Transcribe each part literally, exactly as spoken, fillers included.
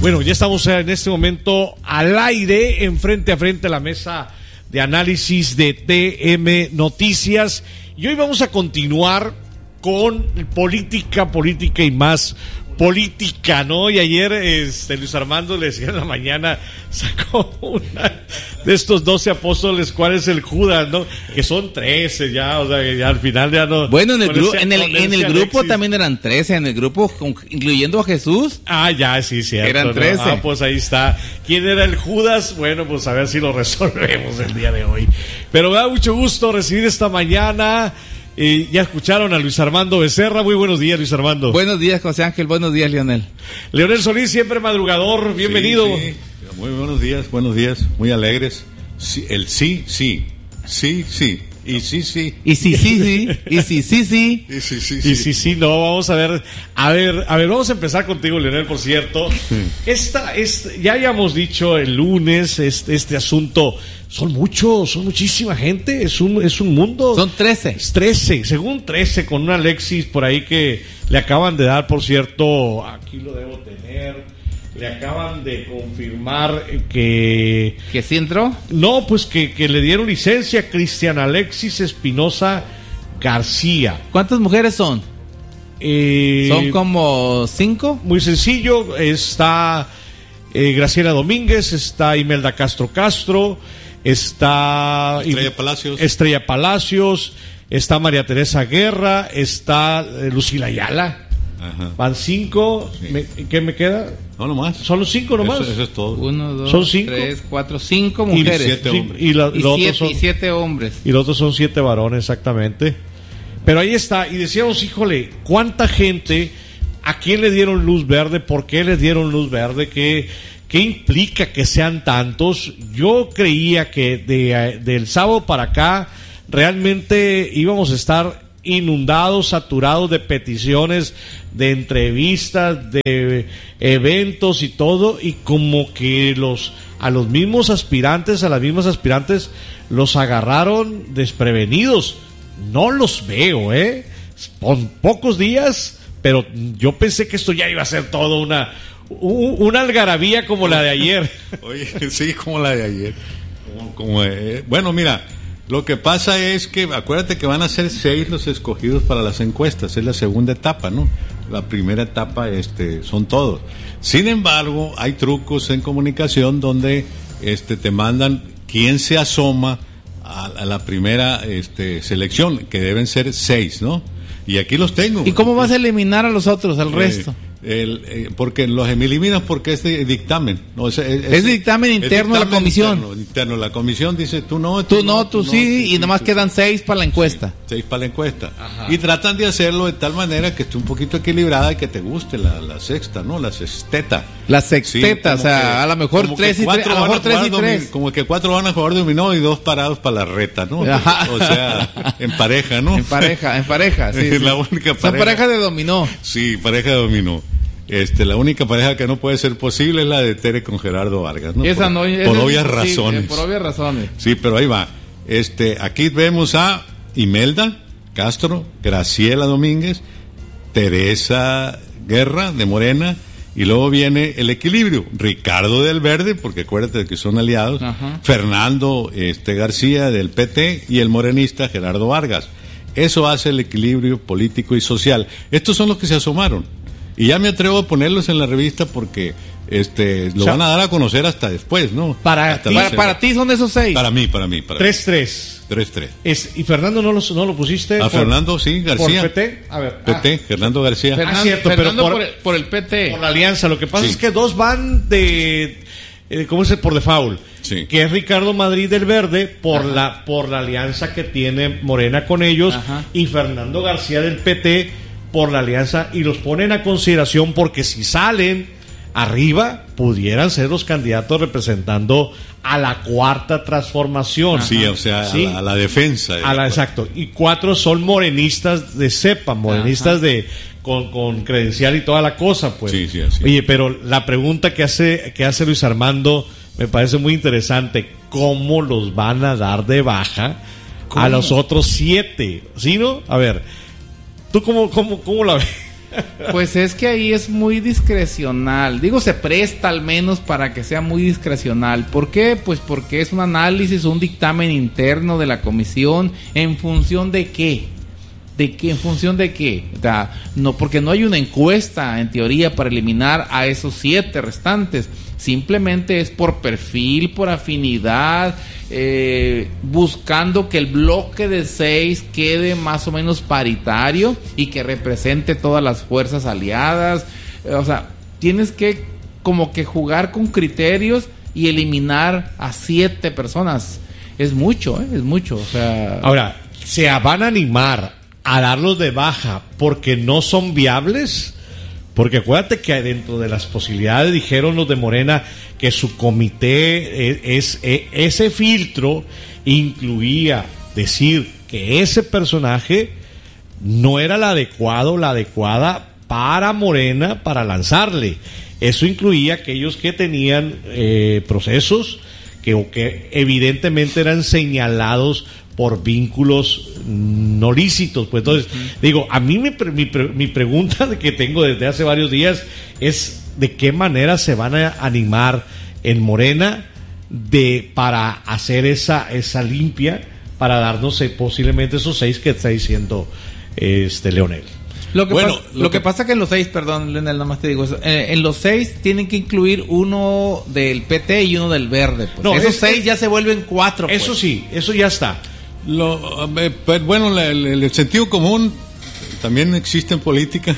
Bueno, ya estamos en este momento al aire, en frente a frente a la mesa de análisis de T M Noticias. Y hoy vamos a continuar con política, política y más política, ¿no? Y ayer este, Luis Armando le decía en la mañana, sacó una de estos doce apóstoles, ¿cuál es el Judas, no? Que son trece ya, o sea, que ya al final ya no... Bueno, en el, gru- ese, en el, en el grupo Alexis también eran trece, en el grupo, con, incluyendo a Jesús. Ah, ya, sí, cierto. Eran trece. ¿No? Ah, pues ahí está. ¿Quién era el Judas? Bueno, pues a ver si lo resolvemos el día de hoy. Pero me da mucho gusto recibir esta mañana... Eh, ya escucharon a Luis Armando Becerra. Muy buenos días, Luis Armando. Buenos días, José Ángel. Buenos días, Leonel. Leonel Solís, siempre madrugador. Bienvenido. Sí, sí. Muy buenos días, buenos días. Muy alegres. Sí, el sí, sí. Sí, sí. Y sí, sí. Y sí, sí, sí. Y sí, sí, sí. Y sí, sí, sí. Y sí, sí, no. Vamos a ver. A ver, a ver, vamos a empezar contigo, Leonel, por cierto. Esta, es, ya habíamos dicho el lunes, este, este asunto. Son muchos, son muchísima gente, es un, es un mundo. Son trece. Es trece, según trece, con un Alexis por ahí que le acaban de dar, por cierto, aquí lo debo tener, le acaban de confirmar que... ¿Que sí entró? No, pues que, que le dieron licencia a Cristian Alexis Espinosa García. ¿Cuántas mujeres son? Eh, ¿Son como cinco? Muy sencillo, está eh, Graciela Domínguez, está Imelda Castro Castro, está Estrella Palacios, Estrella Palacios, está María Teresa Guerra, está eh, Lucila Ayala. Ajá. Van cinco. Sí. Me, ¿Qué me queda? No, nomás. Son los cinco nomás. Eso, eso es todo. Uno, dos, Son cinco. tres, cuatro, cinco mujeres. Y siete Sí, hombres. y, la, Y, lo siete, otros son, y siete hombres. y los otros son siete varones, exactamente. Pero ahí está. Y decíamos, híjole, ¿cuánta gente? ¿A quién le dieron luz verde? ¿Por qué les dieron luz verde? ¿Qué, qué implica que sean tantos? Yo creía que de, del sábado para acá realmente íbamos a estar inundados, saturados de peticiones, de entrevistas, de eventos y todo, y como que los a los mismos aspirantes, a las mismas aspirantes, los agarraron desprevenidos. No los veo, ¿eh? Con pocos días, pero yo pensé que esto ya iba a ser todo una una algarabía como la de ayer. Oye, sí, como la de ayer. Como, como, eh, bueno, mira, lo que pasa es que, acuérdate que van a ser seis los escogidos para las encuestas, es la segunda etapa, ¿no? La primera etapa este, son todos. Sin embargo, hay trucos en comunicación donde este, te mandan quién se asoma a, a la primera este, selección, que deben ser seis, ¿no? Y aquí los tengo. ¿Y cómo vas a eliminar a los otros, al Eh, resto? El, eh, porque los eliminan porque es de dictamen. No, es, es, Es dictamen interno de la comisión. Interno, interno. La comisión dice tú no, Tú no, tú sí, y nomás quedan seis para la encuesta. Sí, seis para la encuesta. Ajá. Y tratan de hacerlo de tal manera que esté un poquito equilibrada y que te guste la, la sexta, ¿no? La sexteta. La sexteta, Sí, o sea, como que- a lo mejor como tres que y tres, cuatro a lo van mejor tres y jugar tres. domi- Como que cuatro van a jugar dominó y dos parados para la reta, ¿no? Ajá. O sea, en pareja, ¿no? En pareja, en pareja, sí. Es sí. la única Son pareja. parejas de dominó. Sí, pareja de dominó. Este, la única pareja que no puede ser posible es la de Tere con Gerardo Vargas, ¿no? Esa por, no, por esa es obvias imposible, razones. Por obvias razones. Sí, pero ahí va. Este, aquí vemos a Imelda Castro, Graciela Domínguez, Teresa Guerra de Morena, y luego viene el equilibrio, Ricardo del Verde, porque acuérdate que son aliados, Ajá. Fernando este, García del P T y el morenista Gerardo Vargas. Eso hace el equilibrio político y social. Estos son los que se asomaron. Y ya me atrevo a ponerlos en la revista porque este lo O sea, van a dar a conocer hasta después, ¿no? para Hasta ti- la Para, semana. para ti son esos seis. Para mí, para mí, para mí. tres tres. tres tres. Es, ¿Y Fernando no lo, no lo pusiste? A por- Fernando, sí, García. ¿Por P T? A ver. P T, Fernando García. Fernando, Ah, cierto, pero Fernando por- por, el, por el P T. Por la alianza. Lo que pasa Sí. es que dos van de... Eh, ¿Cómo se por default? Sí. Que es Ricardo Madrid del Verde por la por la alianza que tiene Morena con ellos. Ajá. Y Fernando García del P T por la alianza, y los ponen a consideración porque si salen arriba pudieran ser los candidatos representando a la cuarta transformación. Sí, o sea, Sí. A, la, a la defensa. A la, exacto. Y cuatro son morenistas de cepa, morenistas Ajá. de con, con credencial y toda la cosa, pues. Sí, sí, así. Oye, pero la pregunta que hace que hace Luis Armando me parece muy interesante. ¿Cómo los van a dar de baja ¿Cómo? a los otros siete? ¿Sí, no? A ver, ¿tú cómo, cómo, cómo la ves? Pues es que ahí es muy discrecional. Digo, se presta al menos para que sea muy discrecional. ¿Por qué? Pues porque es un análisis, un dictamen interno de la comisión. ¿En función de qué? ¿De qué? ¿En función de qué? O sea, no, porque no hay una encuesta, en teoría, para eliminar a esos siete restantes. Simplemente es por perfil, por afinidad, eh, buscando que el bloque de seis quede más o menos paritario y que represente todas las fuerzas aliadas. Eh, o sea, tienes que como que jugar con criterios y eliminar a siete personas. Es mucho, ¿eh? Es mucho. O sea, ahora, ¿se van a animar a darlos de baja porque no son viables? Porque acuérdate que dentro de las posibilidades dijeron los de Morena que su comité es, es, es ese filtro incluía decir que ese personaje no era el adecuado, la adecuada para Morena para lanzarle. Eso incluía aquellos que tenían eh, procesos que, o que evidentemente eran señalados por vínculos no lícitos. Pues entonces, uh-huh. digo, a mí mi, mi, mi pregunta que tengo desde hace varios días es de qué manera se van a animar en Morena de para hacer esa esa limpia, para darnos eh, posiblemente esos seis que está diciendo este Leonel. Lo que, bueno, pasa, lo lo que... que pasa que en los seis, perdón, Leonel, nada más te digo eso, eh, en los seis tienen que incluir uno del P T y uno del Verde. Pues. No, esos es, seis es, ya se vuelven cuatro. Eso pues. sí, eso ya está. Lo, eh, pero bueno, la, el, el sentido común también existe en política.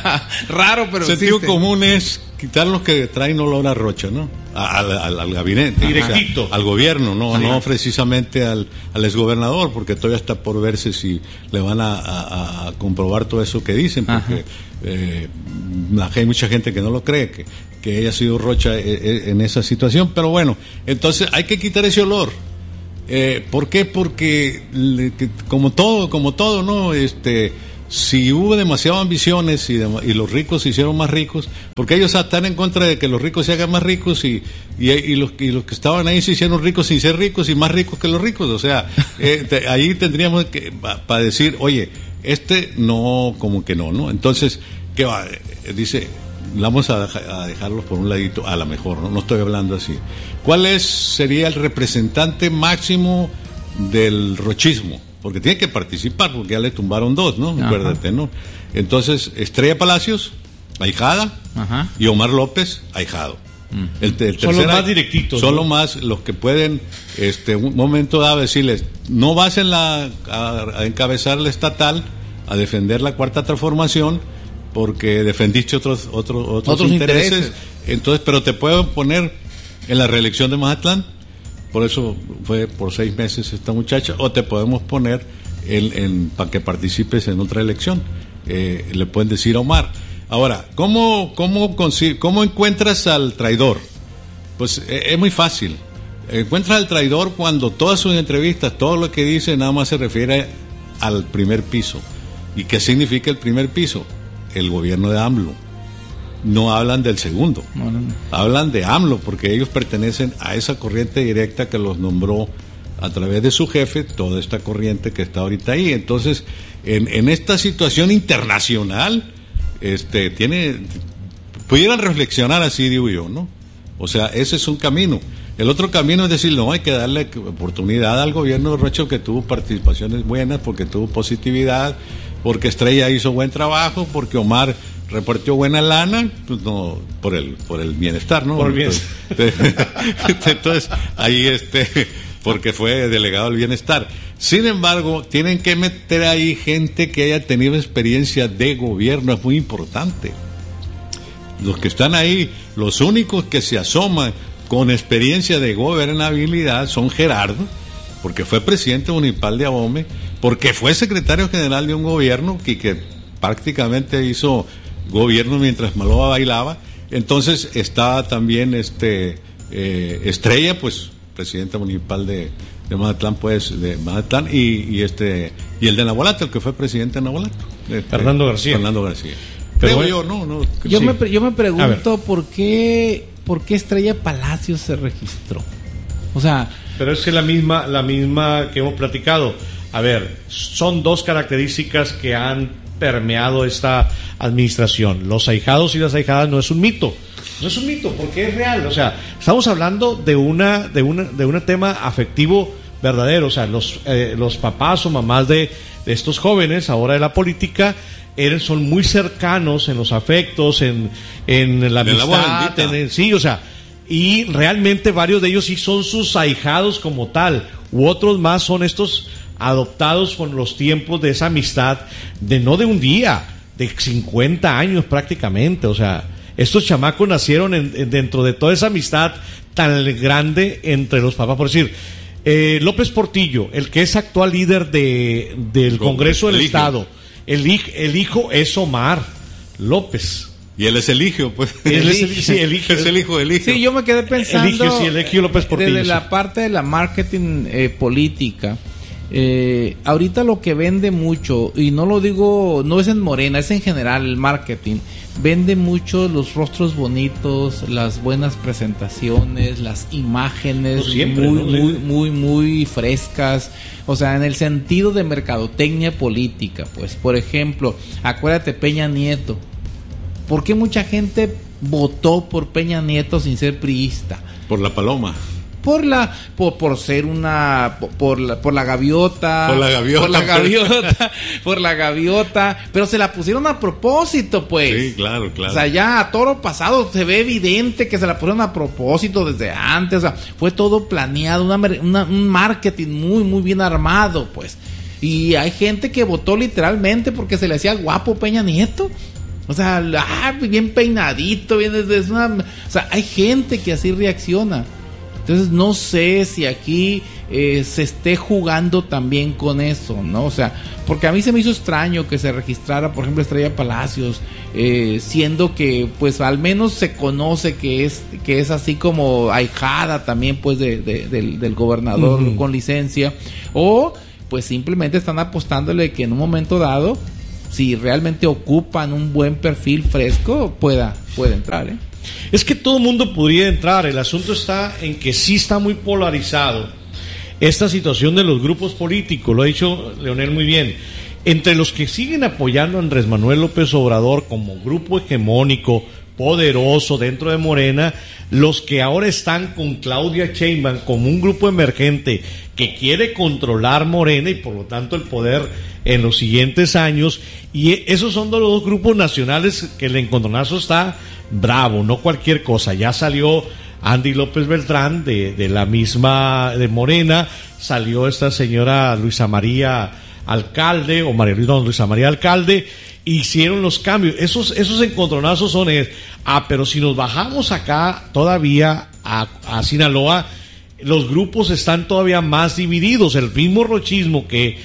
Raro, pero el sentido existe. común es quitar los que traen olor a rocha, ¿no? Al, al, al gabinete, directito, o sea, al gobierno, no, Ajá. no precisamente al, al exgobernador, porque todavía está por verse si le van a, a, a comprobar todo eso que dicen, porque eh, hay mucha gente que no lo cree, que, que haya sido rocha en esa situación, pero bueno, entonces hay que quitar ese olor. Eh, ¿Por qué? Porque como todo, como todo, ¿no? Este, si hubo demasiadas ambiciones y, de, y los ricos se hicieron más ricos, porque ellos están en contra de que los ricos se hagan más ricos y, y, y, los, y los que estaban ahí se hicieron ricos sin ser ricos y más ricos que los ricos. O sea, eh, te, ahí tendríamos que para pa decir, oye, este no, como que no, ¿no? Entonces, ¿qué va? Dice, vamos a, a dejarlos por un ladito, a lo mejor, ¿no? No estoy hablando así. ¿Cuál es, sería el representante máximo del rochismo? Porque tiene que participar, porque ya le tumbaron dos, ¿no? Ajá. Acuérdate, ¿no? Entonces, Estrella Palacios, ahijada, Ajá. y Omar López, ahijado. Uh-huh. El, el son los más directitos. Son ¿no? los más, los que pueden, este, un momento dado decirles, no vas en la, a, a encabezar la estatal, a defender la cuarta transformación, porque defendiste otros, otros, otros, otros intereses. intereses. Entonces, pero te puedo poner en la reelección de Mazatlán. Por eso fue por seis meses esta muchacha, o te podemos poner en, en, para que participes en otra elección. Eh, le pueden decir a Omar. Ahora, ¿cómo, cómo, cómo encuentras al traidor? Pues eh, es muy fácil. Encuentras al traidor cuando todas sus entrevistas, todo lo que dice, nada más se refiere al primer piso. ¿Y qué significa el primer piso? El gobierno de AMLO. No hablan del segundo, no, no, no. hablan de AMLO, porque ellos pertenecen a esa corriente directa que los nombró a través de su jefe, toda esta corriente que está ahorita ahí. Entonces, en, en esta situación internacional, este, tiene, pudieran reflexionar así, digo yo, ¿no? O sea, ese es un camino. El otro camino es decir, no, hay que darle oportunidad al gobierno de Rocha, que tuvo participaciones buenas, porque tuvo positividad, porque Estrella hizo buen trabajo, porque Omar repartió buena lana, pues no, por el por el bienestar, ¿no? Por el bienestar. Entonces, entonces, ahí este, porque fue delegado del bienestar. Sin embargo, tienen que meter ahí gente que haya tenido experiencia de gobierno, es muy importante. Los que están ahí, los únicos que se asoman con experiencia de gobernabilidad son Gerardo, porque fue presidente municipal de Ahome, porque fue secretario general de un gobierno que, que prácticamente hizo gobierno mientras Maloa bailaba. Entonces estaba también este eh, Estrella, pues presidente municipal de, de Mazatlán, pues de Mazatlán, y, y este y el de Nabolato, el que fue presidente de Nabolato, este, Fernando García. Fernando García. Pero Creo bueno, yo, no, no. Yo sí. me yo me pregunto por qué por qué Estrella Palacios se registró. O sea, pero es que la misma la misma que hemos platicado. A ver, son dos características que han permeado esta administración. Los ahijados y las ahijadas no es un mito, no es un mito porque es real. O sea, estamos hablando de una de una de un tema afectivo verdadero. O sea, los eh, los papás o mamás de, de estos jóvenes ahora de la política eran, son muy cercanos en los afectos, en, en la amistad, en, en, sí, o sea, y realmente varios de ellos sí son sus ahijados como tal, u otros más son estos adoptados con los tiempos de esa amistad, de no de un día, de cincuenta años prácticamente. O sea, estos chamacos nacieron en, en, dentro de toda esa amistad tan grande entre los papás. Por decir, eh, López Portillo, el que es actual líder de, del Congreso del Estado, el, hij, el hijo es Omar López. Y él es Eligio, pues. Él es el, sí, el hijo. Es el hijo de Eligio. Sí, yo me quedé pensando. Eligio, sí, Eligio López Portillo. Desde la parte de la marketing eh, política. Eh, ahorita lo que vende mucho, y no lo digo, no es en Morena, es en general el marketing, vende mucho los rostros bonitos, las buenas presentaciones, las imágenes, no siempre, muy, ¿no? muy, muy, muy frescas. O sea, en el sentido de mercadotecnia política, pues, por ejemplo, acuérdate Peña Nieto. ¿Por qué mucha gente votó por Peña Nieto sin ser priista? Por la paloma. Por la por, por ser una por la, por la gaviota por la gaviota por la gaviota por la gaviota, pero se la pusieron a propósito, pues. Sí, claro, claro. O sea, ya a toro pasado se ve evidente que se la pusieron a propósito desde antes. O sea, fue todo planeado, una, una, un marketing muy muy bien armado, pues. Y hay gente que votó literalmente porque se le hacía guapo Peña Nieto. O sea, ah, bien peinadito, bien desde una, o sea, hay gente que así reacciona. Entonces no sé si aquí eh, se esté jugando también con eso, ¿no? O sea, porque a mí se me hizo extraño que se registrara, por ejemplo, Estrella Palacios, eh, siendo que, pues, al menos se conoce que es que es así como ahijada también, pues, de, de, del, del gobernador uh-huh. con licencia, o pues simplemente están apostándole que en un momento dado, si realmente ocupan un buen perfil fresco, pueda, pueda entrar, ¿eh? Es que todo el mundo podría entrar. El asunto está en que sí está muy polarizado esta situación de los grupos políticos. Lo ha dicho Leonel muy bien. Entre los que siguen apoyando a Andrés Manuel López Obrador como grupo hegemónico, poderoso dentro de Morena, los que ahora están con Claudia Sheinbaum como un grupo emergente que quiere controlar Morena y por lo tanto el poder en los siguientes años, y esos son de los dos grupos nacionales que el encontronazo está bravo, no cualquier cosa. Ya salió Andy López Beltrán de, de la misma de Morena, salió esta señora Luisa María Alcalde o María no, Luisa María Alcalde, hicieron los cambios. Esos esos encontronazos son es, ah, pero si nos bajamos acá todavía a, a Sinaloa, los grupos están todavía más divididos. El mismo rochismo que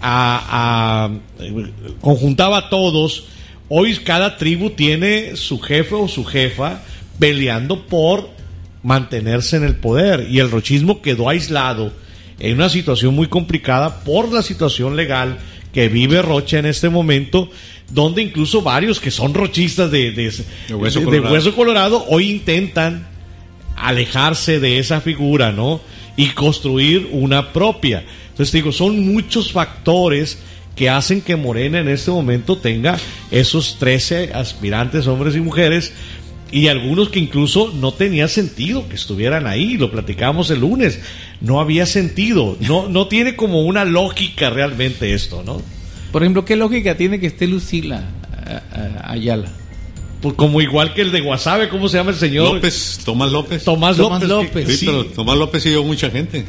a, a, conjuntaba a todos, hoy cada tribu tiene su jefe o su jefa peleando por mantenerse en el poder, y el rochismo quedó aislado en una situación muy complicada por la situación legal que vive Rocha en este momento, donde incluso varios que son rochistas de, de, de, hueso, de, colorado. de hueso colorado hoy intentan alejarse de esa figura, ¿no? Y construir una propia. Entonces digo, son muchos factores que hacen que Morena en este momento tenga esos trece aspirantes, hombres y mujeres, y algunos que incluso no tenía sentido que estuvieran ahí. Lo platicábamos el lunes, no había sentido, no, no tiene como una lógica realmente esto, ¿no? Por ejemplo, ¿qué lógica tiene que esté Lucila Ayala? Pues como igual que el de Guasave, ¿cómo se llama el señor? López, Tomás López. Tomás, Tomás López. López. Que, sí, sí, pero Tomás López siguió mucha gente.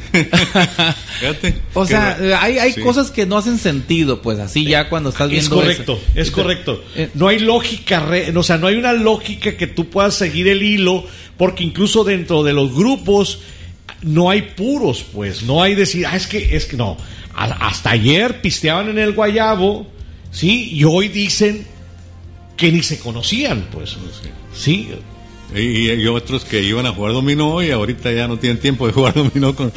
Fíjate. O sea, que, hay, hay sí. cosas que no hacen sentido, pues así ya cuando estás viendo es correcto, eso. es correcto. No hay lógica, re, o sea, no hay una lógica que tú puedas seguir el hilo, porque incluso dentro de los grupos no hay puros, pues, no hay decir, ah, es que, es que no. Hasta ayer pisteaban en el Guayabo, sí, y hoy dicen que ni se conocían, pues, sí. Y, y otros que iban a jugar dominó y ahorita ya no tienen tiempo de jugar dominó con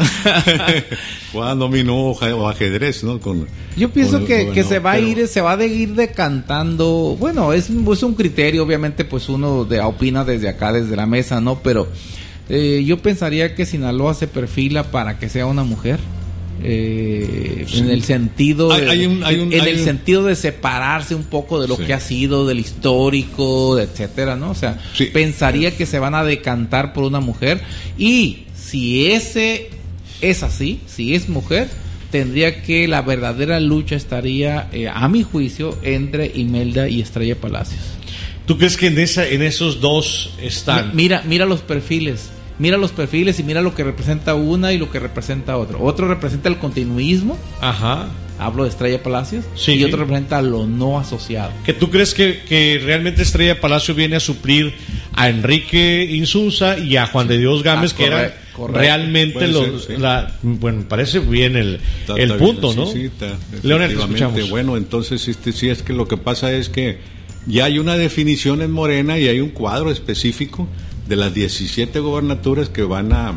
juegan dominó o ajedrez, ¿no? Con, yo pienso con, que, con, que no, se va pero... a ir se va a ir decantando. Bueno, es, es un criterio, obviamente, pues uno de, opina desde acá, desde la mesa, ¿no? Pero eh, yo pensaría que Sinaloa se perfila para que sea una mujer. eh, sí. en el sentido de, hay, hay un, hay un, en hay el un... sentido de separarse un poco de lo sí. que ha sido, del histórico, etcétera, ¿no? O sea, sí. pensaría que se van a decantar por una mujer, y si ese es así, si es mujer, tendría que la verdadera lucha estaría, eh, a mi juicio, entre Imelda y Estrella Palacios. ¿Tú crees que en esa, en esos dos están? Mira, mira los perfiles, mira los perfiles y mira lo que representa una y lo que representa otro. Otro representa el continuismo, Ajá. hablo de Estrella Palacios, Sí. y otro representa lo no asociado. ¿Que tú crees que, que realmente Estrella Palacio viene a suplir a Enrique Insunza y a Juan de Dios Gámez, Ah, que eran correcto, correcto. realmente Puede los... ser, sí. la, bueno, parece bien el, Está- el está punto, bien, ¿no? sí, sí, está, Leonel, te efectivamente. escuchamos. Bueno, entonces este, sí es que lo que pasa es que ya hay una definición en Morena y hay un cuadro específico de las diecisiete gobernaturas que van a,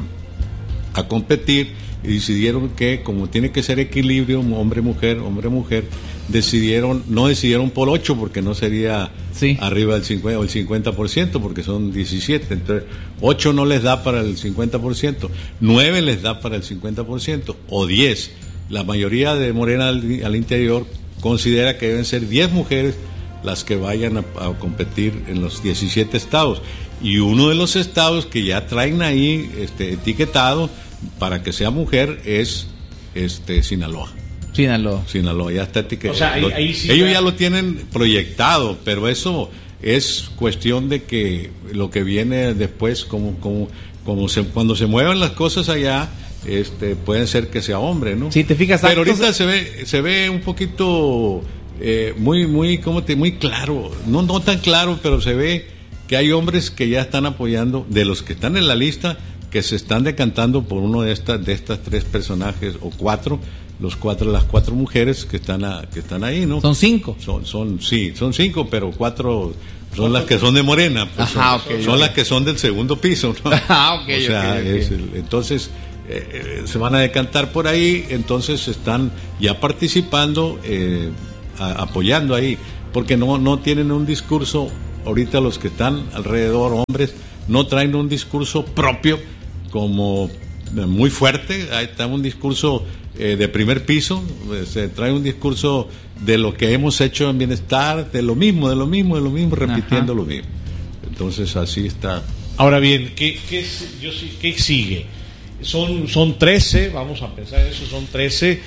a competir, y decidieron que, como tiene que ser equilibrio, hombre-mujer, hombre-mujer, decidieron, no decidieron por ocho porque no sería Sí. arriba del cincuenta o el cincuenta por ciento porque son diecisiete, entonces ocho no les da para el cincuenta por ciento, nueve les da para el cincuenta por ciento o diez. La mayoría de Morena al, al interior considera que deben ser diez mujeres las que vayan a, a competir en los diecisiete estados, y uno de los estados que ya traen ahí este, etiquetado para que sea mujer es este Sinaloa. Sinaloa. Sinaloa ya está etiquetado. O sea, ahí- Lo- ahí sí ellos ya- ya lo tienen proyectado, pero eso es cuestión de que lo que viene después, como como como se, cuando se muevan las cosas allá, este puede ser que sea hombre, ¿no? Si te fijas, pero actos- ahorita se ve se ve un poquito eh, muy muy cómo te muy claro, no no tan claro, pero se ve que hay hombres que ya están apoyando, de los que están en la lista, que se están decantando por uno de estas de estas tres personajes o cuatro, los cuatro las cuatro mujeres que están a, que están ahí, ¿no? Son cinco. Son son sí, son cinco, pero cuatro son las que son de Morena, pues, Ajá, son, ok, son ok. las que son del segundo piso, ¿no? Ah, ok, o sea, ok, ok. es el- entonces eh, eh, se van a decantar por ahí, entonces están ya participando, eh, a- apoyando ahí, porque no no tienen un discurso. Ahorita los que están alrededor, hombres, no traen un discurso propio como eh, muy fuerte. Ahí está un discurso eh, de primer piso, eh, se trae un discurso de lo que hemos hecho en bienestar, de lo mismo, de lo mismo, de lo mismo, repitiendo Ajá. lo mismo. Entonces así está. Ahora bien, ¿qué, qué, es- yo sí- ¿qué sigue? Son, son trece, vamos a pensar en eso, son trece.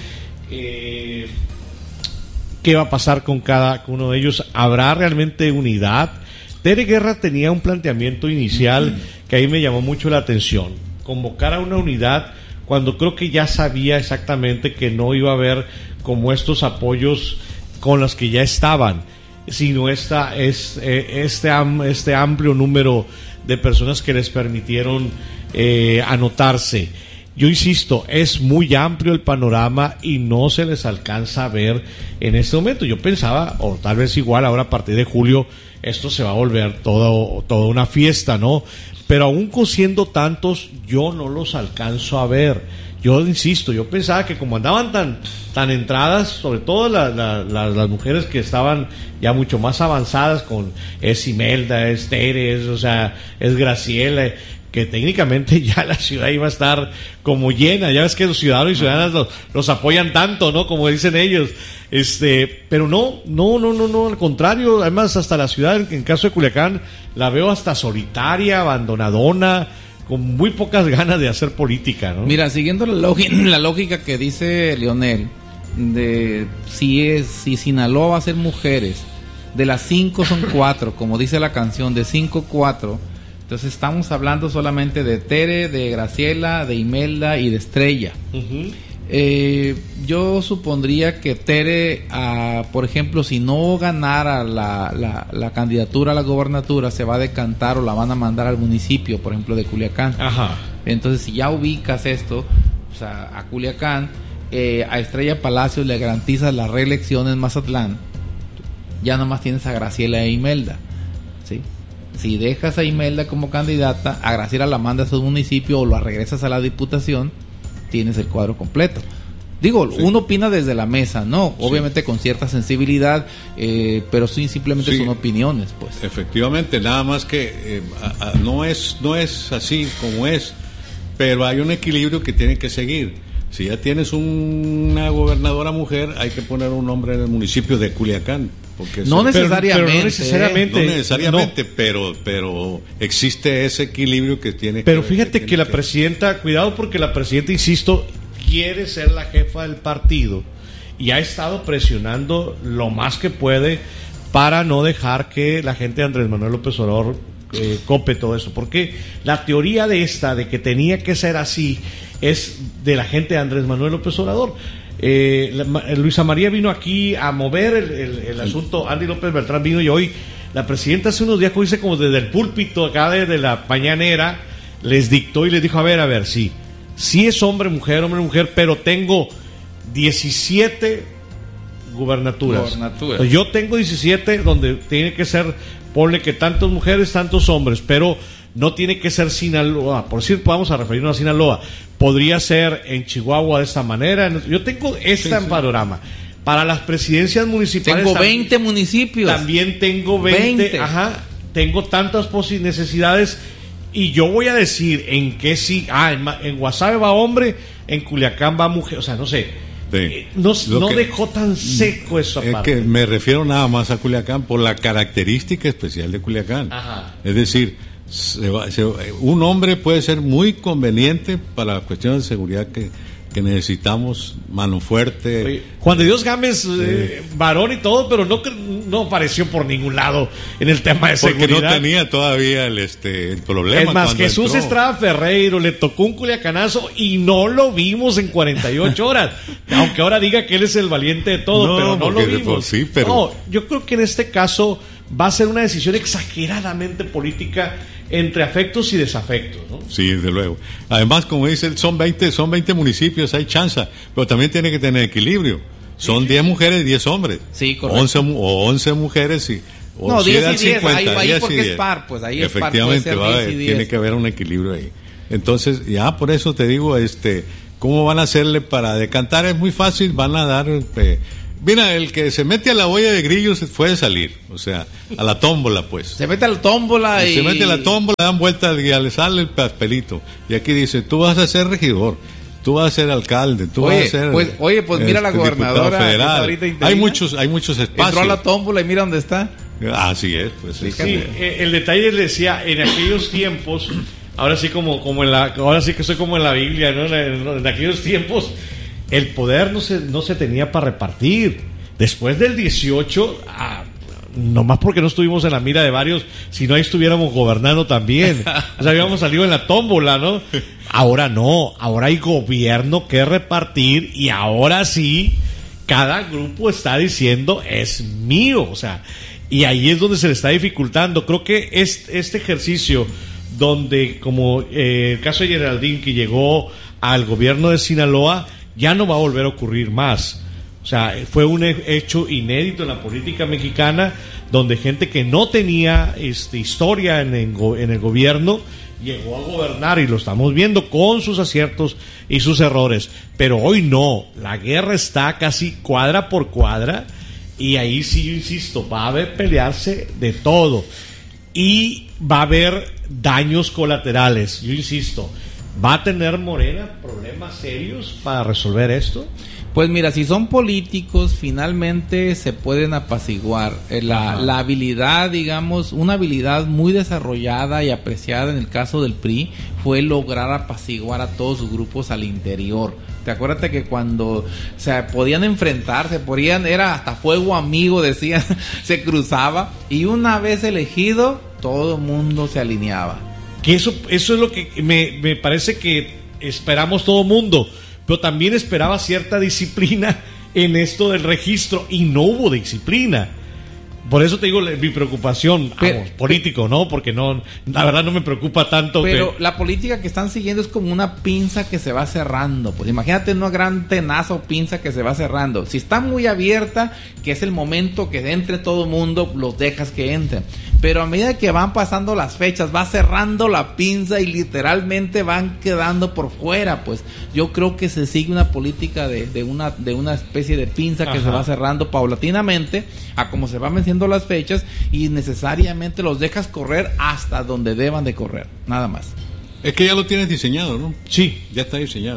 Eh, ¿Qué va a pasar con cada uno de ellos? ¿Habrá realmente unidad? Tere Guerra tenía un planteamiento inicial que ahí me llamó mucho la atención. Convocar a una unidad cuando creo que ya sabía exactamente que no iba a haber como estos apoyos con los que ya estaban, sino esta, es, eh, este, am, este amplio número de personas que les permitieron eh, anotarse. Yo insisto, es muy amplio el panorama y no se les alcanza a ver en este momento. Yo pensaba, o tal vez igual ahora a partir de julio, esto se va a volver todo, toda una fiesta, ¿no? Pero aún con siendo tantos, yo no los alcanzo a ver. Yo insisto, yo pensaba que como andaban tan, tan entradas, sobre todo la, la, la, las mujeres que estaban ya mucho más avanzadas, con es Imelda, es Tere, es, o sea, es Graciela, que técnicamente ya la ciudad iba a estar como llena. Ya ves que los ciudadanos y ciudadanas los, los apoyan tanto, ¿no? Como dicen ellos. Este, pero no, no, no, no, no, al contrario. Además, hasta la ciudad, en, en caso de Culiacán, la veo hasta solitaria, abandonadona, con muy pocas ganas de hacer política, ¿no? Mira, siguiendo la, lógica, la lógica que dice Leonel, de si es si Sinaloa va a ser mujeres, de las cinco son cuatro, como dice la canción, de cinco, cuatro. Entonces estamos hablando solamente de Tere, de Graciela, de Imelda y de Estrella. Uh-huh. Eh, yo supondría que Tere, ah, por ejemplo, si no ganara la, la, la candidatura a la gobernatura, se va a decantar o la van a mandar al municipio, por ejemplo, de Culiacán. Ajá. Entonces, si ya ubicas esto, o sea, a Culiacán, eh, a Estrella Palacios le garantizas la reelección en Mazatlán, ya nomás tienes a Graciela e Imelda, ¿sí? Si dejas a Imelda como candidata, a Graciela la mandas a un municipio o la regresas a la diputación, tienes el cuadro completo. Digo, sí. Uno opina desde la mesa, ¿no? Sí. Obviamente con cierta sensibilidad, eh, pero sí, simplemente sí. Son opiniones, pues. Efectivamente, nada más que eh, a, a, no es no es así como es, pero hay un equilibrio que tienen que seguir. Si ya tienes un, una gobernadora mujer, hay que poner un nombre en el municipio de Culiacán. Porque no, eso, necesariamente, pero, pero no necesariamente. No necesariamente, no. pero pero existe ese equilibrio que tiene Pero que fíjate que, que, que la presidenta, cuidado porque la presidenta, insisto, quiere ser la jefa del partido y ha estado presionando lo más que puede para no dejar que la gente de Andrés Manuel López Obrador eh, cope todo eso. Porque la teoría de esta, de que tenía que ser así, es de la gente de Andrés Manuel López Obrador. Eh, la, Luisa María vino aquí a mover el, el, el asunto. Andy López Beltrán vino y hoy la presidenta hace unos días, como dice, como desde el púlpito acá desde la mañanera, les dictó y les dijo, a ver, a ver, sí, sí es hombre, mujer, hombre, mujer, pero tengo diecisiete gubernaturas. Gubernaturas. Entonces, yo tengo diecisiete donde tiene que ser, ponle que tantas mujeres, tantos hombres, pero no tiene que ser Sinaloa, por decir, vamos a referirnos a Sinaloa, podría ser en Chihuahua de esta manera. Yo tengo este sí, sí. panorama. Para las presidencias municipales tengo veinte también, municipios. También tengo veinte, veinte. Ajá, tengo tantas necesidades y yo voy a decir en qué sí, ah, en, en Guasave va hombre, en Culiacán va mujer, o sea, no sé. Sí. No, no que, dejó tan seco esa es parte. Que me refiero nada más a Culiacán por la característica especial de Culiacán. Ajá. Es decir, Se va, se, un hombre puede ser muy conveniente para la cuestión de seguridad que, que necesitamos, mano fuerte. Oye, Juan de Dios Gámez, eh, varón y todo, pero no no apareció por ningún lado en el tema de porque seguridad. Porque no tenía todavía el, este, el problema. Es más, Jesús entró. Estrada Ferreiro le tocó un culiacanazo y no lo vimos en cuarenta y ocho horas. Aunque ahora diga que él es el valiente de todo, no, pero no lo vimos. Pues, sí, pero... No, yo creo que en este caso va a ser una decisión exageradamente política entre afectos y desafectos, ¿no? Sí, desde luego. Además, como dice, son veinte, son veinte municipios, hay chance, pero también tiene que tener equilibrio. Son diez mujeres y diez hombres. Sí, correcto. once, o once mujeres y... O no, diez y diez, cincuenta, ahí, ahí diez porque y es diez. par, pues ahí es par. Efectivamente, va a haber, tiene que haber un equilibrio ahí. Entonces, ya por eso te digo, este, ¿cómo van a hacerle para decantar? Es muy fácil, van a dar... Eh, mira, el que se mete a la olla de grillos puede salir, o sea, a la tómbola, pues. Se mete a la tómbola y... Se mete a la tómbola, dan vuelta y le sale el papelito. Y aquí dice, tú vas a ser regidor, tú vas a ser alcalde, tú oye, vas a ser... Pues, oye, pues mira este, la gobernadora federal. Hay muchos, hay muchos espacios. Entró a la tómbola y mira dónde está. Así es, pues. Sí, sí, el detalle le decía, en aquellos tiempos, ahora sí como, como en la, ahora sí que soy como en la Biblia, ¿no? En, en aquellos tiempos... El poder no se, no se tenía para repartir. Después del dieciocho, ah, nomás porque no estuvimos en la mira de varios, si no ahí estuviéramos gobernando también. O sea, habíamos salido en la tómbola, ¿no? Ahora no, ahora hay gobierno que repartir y ahora sí, cada grupo está diciendo es mío. O sea, y ahí es donde se le está dificultando. Creo que este, este ejercicio donde, como eh, el caso de Geraldine, que llegó al gobierno de Sinaloa, ya no va a volver a ocurrir más. O sea, fue un hecho inédito en la política mexicana, donde gente que no tenía este, historia en el, en el gobierno llegó a gobernar, y lo estamos viendo con sus aciertos y sus errores. Pero hoy no, la guerra está casi cuadra por cuadra, y ahí sí, yo insisto, va a haber pelearse de todo, y va a haber daños colaterales. Yo insisto, ¿va a tener Morena problemas serios para resolver esto? Pues mira, si son políticos, finalmente se pueden apaciguar. La, la habilidad, digamos, una habilidad muy desarrollada y apreciada en el caso del P R I fue lograr apaciguar a todos sus grupos al interior. Te acuérdate que cuando o sea, podían enfrentarse, podían, era hasta fuego amigo, decían, se cruzaba, y una vez elegido, todo el mundo se alineaba. Que eso, eso es lo que me, me parece que esperamos todo mundo, pero también esperaba cierta disciplina en esto del registro, y no hubo disciplina. Por eso te digo mi preocupación, pero, vamos, político, ¿no? Porque no, la verdad no me preocupa tanto. Pero que... la política que están siguiendo es como una pinza que se va cerrando. Pues imagínate una gran tenaza o pinza que se va cerrando. Si está muy abierta, que es el momento que entre todo el mundo, los dejas que entren. Pero a medida que van pasando las fechas, va cerrando la pinza y literalmente van quedando por fuera. Pues yo creo que se sigue una política de, de una de una especie de pinza que Ajá. se va cerrando paulatinamente a como se van venciendo las fechas, y necesariamente los dejas correr hasta donde deban de correr, nada más. Es que ya lo tienes diseñado, ¿no? Sí, ya está diseñado.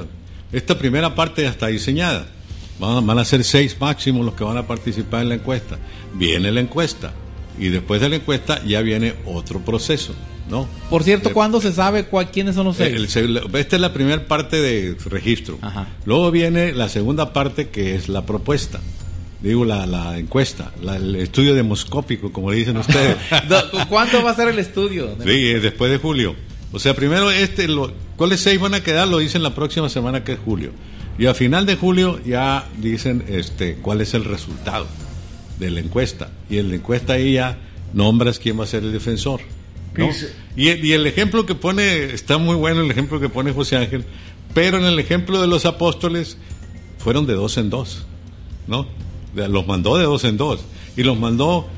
esta primera parte ya está diseñada. Van a, van a ser seis máximos los que van a participar en la encuesta. Viene la encuesta y después de la encuesta ya viene otro proceso, ¿no? Por cierto, De, ¿cuándo se sabe cuál, quiénes son los seis? El, el, esta es la primera parte de registro. Ajá. Luego viene la segunda parte, que es la propuesta. Digo, la, la encuesta, la, el estudio demoscópico, como le dicen ustedes. ¿Cuándo va a ser el estudio? Sí, después de julio. O sea, primero, este, lo, ¿cuáles seis van a quedar? Lo dicen la próxima semana, que es julio. Y a final de julio ya dicen este, cuál es el resultado de la encuesta. Y en la encuesta ahí ya nombras quién va a ser el defensor, ¿no? Y, y el ejemplo que pone, está muy bueno el ejemplo que pone José Ángel, pero en el ejemplo de los apóstoles fueron de dos en dos, ¿no? Los mandó de dos en dos. Y los mandó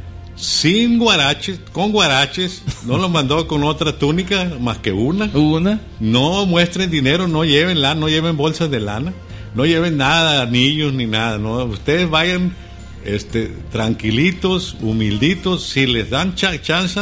sin guaraches, con guaraches, no los mandó con otra túnica más que una. Una. No muestren dinero, no lleven lana, no lleven bolsas de lana, no lleven nada, anillos ni nada, no. Ustedes vayan este, tranquilitos, humilditos, si les dan ch- chance,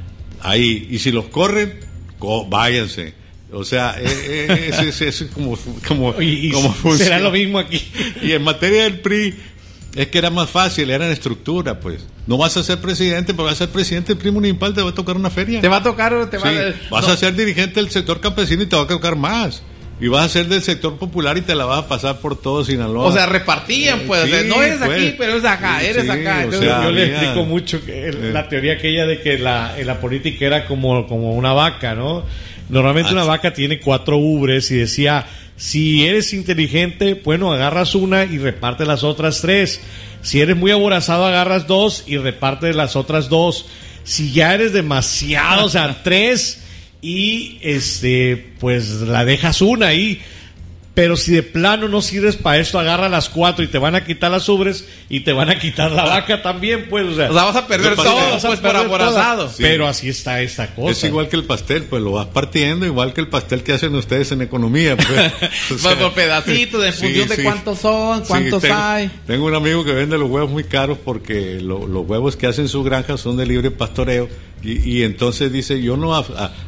ahí, y si los corren, co- váyanse. O sea, es, es, es, es como, como, y, y como funciona. Será lo mismo aquí. Y en materia del P R I, es que era más fácil, era en estructura, pues. No vas a ser presidente, porque vas a ser presidente del P R I municipal, te va a tocar una feria. Te va a tocar, te va sí, a... vas no. a ser dirigente del sector campesino y te va a tocar más. Y vas a ser del sector popular y te la vas a pasar por todo Sinaloa. O sea, repartían, pues. Sí, o sea, no eres pues. aquí, pero eres acá, eres Sí, acá. o Entonces, sea, Yo le había- explico mucho que el- la teoría aquella de que la, en la política era como, como una vaca, ¿no? Normalmente Ah, una sí. vaca tiene cuatro ubres y decía, si eres inteligente, bueno, agarras una y reparte las otras tres. Si eres muy aborazado, agarras dos y reparte las otras dos. Si ya eres demasiado, o sea, tres y este, pues la dejas una ahí. Pero si de plano no sirves para esto, agarra las cuatro y te van a quitar las ubres y te van a quitar la vaca también, pues. O sea, o sea, vas a perder Vas a todo, vas a pues, por perder aborazado. todas. Sí. Pero así está esta cosa. Es igual que el pastel, pues lo vas partiendo, igual que el pastel que hacen ustedes en economía. Pues. O sea, Va por pedacitos, en sí, función de sí. cuántos son, cuántos Sí, tengo, hay. Tengo un amigo que vende los huevos muy caros porque lo- los huevos que hacen su granja son de libre pastoreo. Y, y entonces dice, yo no a, a,